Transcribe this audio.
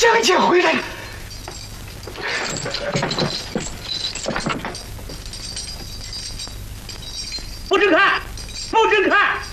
江姐回来了。 不准看，不准看！